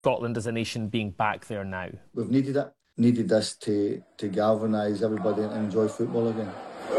Scotland as a nation being back there now? We've needed it. Needed this to galvanise everybody and enjoy football again.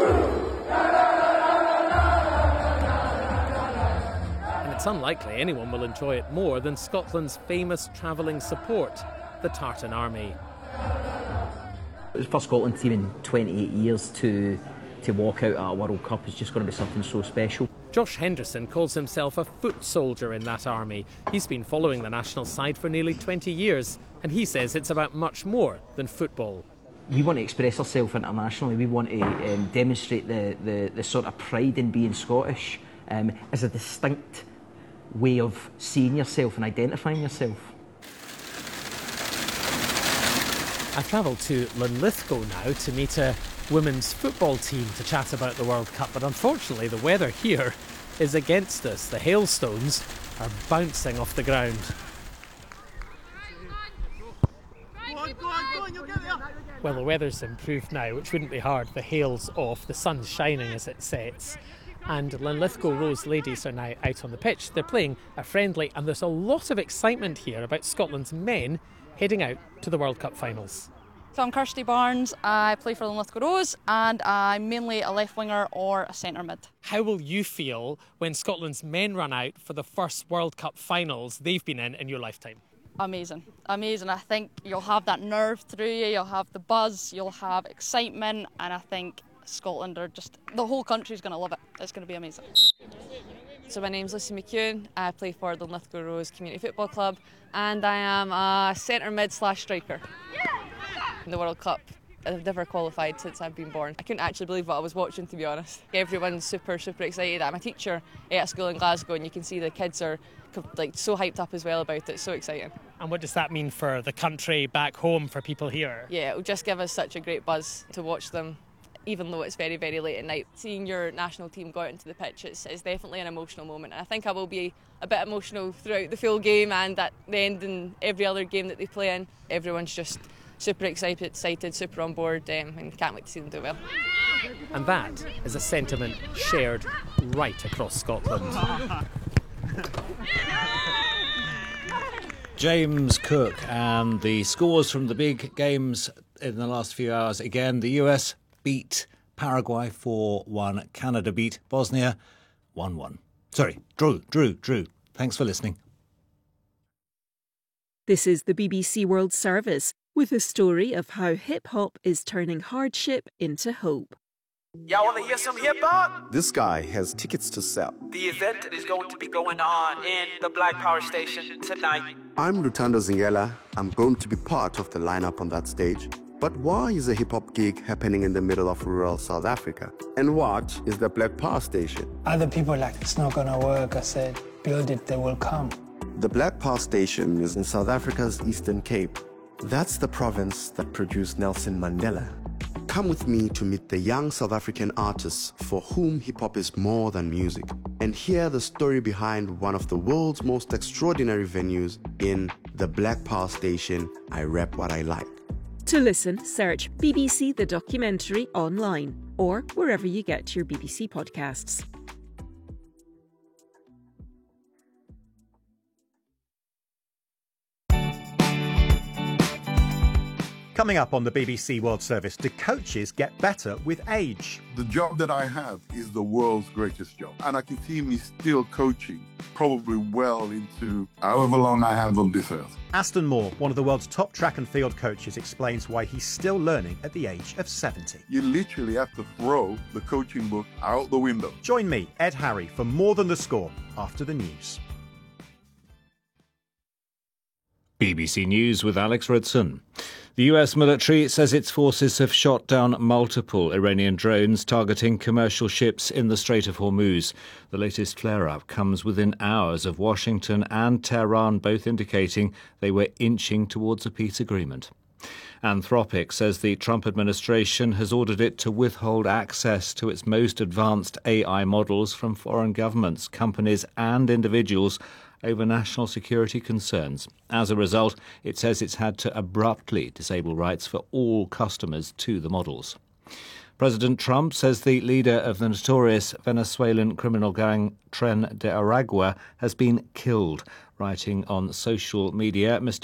And it's unlikely anyone will enjoy it more than Scotland's famous travelling support, the Tartan Army. It was the first Scotland team in 28 years to walk out at a World Cup is just going to be something so special. Josh Henderson calls himself a foot soldier in that army. He's been following the national side for nearly 20 years, and he says it's about much more than football. We want to express ourselves internationally. We want to demonstrate the sort of pride in being Scottish as a distinct way of seeing yourself and identifying yourself. I've travelled to Linlithgow now to meet a women's football team to chat about the World Cup, but unfortunately the weather here is against us. The hailstones are bouncing off the ground. Well, the weather's improved now, which wouldn't be hard. The hail's off, the sun's shining as it sets, and Linlithgow Rose ladies are now out on the pitch. They're playing a friendly, and there's a lot of excitement here about Scotland's men heading out to the World Cup finals. So I'm Kirsty Barnes, I play for Linlithgow Rose and I'm mainly a left winger or a centre mid. How will you feel when Scotland's men run out for the first World Cup finals they've been in your lifetime? Amazing. I think you'll have that nerve through you, you'll have the buzz, you'll have excitement, and I think Scotland are just, the whole country's going to love it. It's going to be amazing. So my name's Lucy McEwen, I play for the Linlithgow Rose Community Football Club and I am a centre mid / striker. In the World Cup. I've never qualified since I've been born. I couldn't actually believe what I was watching, to be honest. Everyone's super excited. I'm a teacher at a school in Glasgow and you can see the kids are so hyped up as well about it. It's so exciting. And what does that mean for the country back home, for people here? Yeah, it'll just give us such a great buzz to watch them, even though it's very, very late at night. Seeing your national team go out into the pitch is definitely an emotional moment. And I think I will be a bit emotional throughout the full game and at the end and every other game that they play in. Everyone's just super excited, super on board, and can't wait to see them do well. And that is a sentiment shared right across Scotland. James Cook, and the scores from the big games in the last few hours. Again, the US beat Paraguay 4-1. Canada beat Bosnia 1-1. Sorry, drew. Thanks for listening. This is the BBC World Service, with a story of how hip-hop is turning hardship into hope. Y'all want to hear some hip-hop? This guy has tickets to sell. The event is going to be going on in the Black Power Station tonight. I'm Lutando Zingela. I'm going to be part of the lineup on that stage. But why is a hip-hop gig happening in the middle of rural South Africa? And what is the Black Power Station? Other people are like, it's not going to work. I said, build it, they will come. The Black Power Station is in South Africa's Eastern Cape. That's the province that produced Nelson Mandela. Come with me to meet the young South African artists for whom hip-hop is more than music, and hear the story behind one of the world's most extraordinary venues in the Black Power Station, I Rap What I Like. To listen, search BBC The Documentary online or wherever you get your BBC podcasts. Coming up on the BBC World Service, do coaches get better with age? The job that I have is the world's greatest job. And I can see me still coaching, probably well into however long I have on this earth. Aston Moore, one of the world's top track and field coaches, explains why he's still learning at the age of 70. You literally have to throw the coaching book out the window. Join me, Ed Harry, for More Than the Score after the news. BBC News with Alex Redson. The US military says its forces have shot down multiple Iranian drones targeting commercial ships in the Strait of Hormuz. The latest flare-up comes within hours of Washington and Tehran both indicating they were inching towards a peace agreement. Anthropic says the Trump administration has ordered it to withhold access to its most advanced AI models from foreign governments, companies and individuals over national security concerns. As a result, it says it's had to abruptly disable rights for all customers to the models. President Trump says the leader of the notorious Venezuelan criminal gang Tren de Aragua has been killed. Writing on social media, Mr.